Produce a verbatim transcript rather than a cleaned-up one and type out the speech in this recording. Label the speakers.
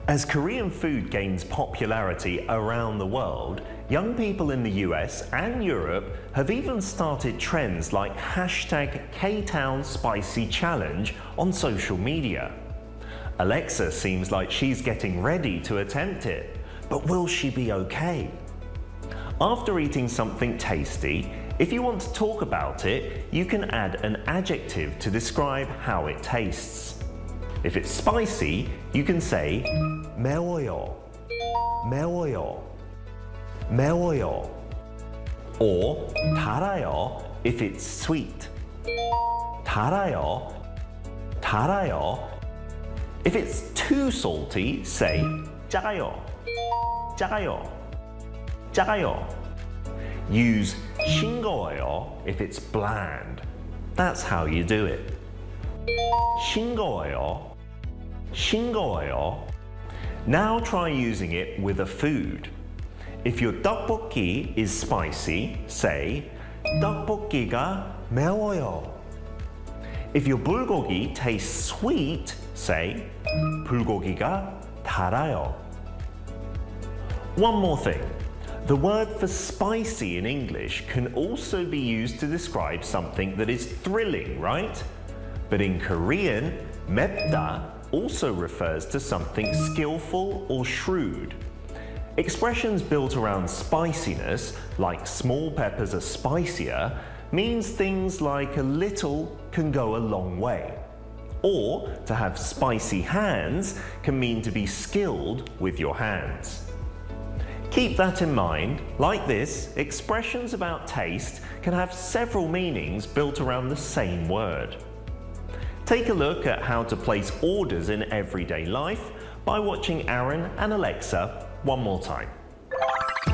Speaker 1: As Korean food gains popularity around the world, young people in the U S and Europe have even started trends like hashtag K-Town Spicy Challenge on social media. Alexa seems like she's getting ready to attempt it, but will she be okay? After eating something tasty, if you want to talk about it, you can add an adjective to describe how it tastes. If it's spicy, you can say 매워요, 매워요, 매워요. Or 달아요 if it's sweet. 달아요, 달아요. If it's too salty, say 짜가요, 짜가요, 짜가요. Use 싱거워요 if it's bland. That's how you do it. 싱거워요, 싱거워요. Now try using it with a food. If your 떡볶이 is spicy, say 떡볶이가 매워요. If your bulgogi tastes sweet, say 불고기가 달아요. One more thing. The word for spicy in English can also be used to describe something that is thrilling, right? But in Korean, 맵다 also refers to something skillful or shrewd. Expressions built around spiciness, like small peppers are spicier, means things like a little can go a long way. Or to have spicy hands can mean to be skilled with your hands. Keep that in mind. Like this, expressions about taste can have several meanings built around the same word. Take a look at how to place orders in everyday life by watching Aaron and Alexa one more time.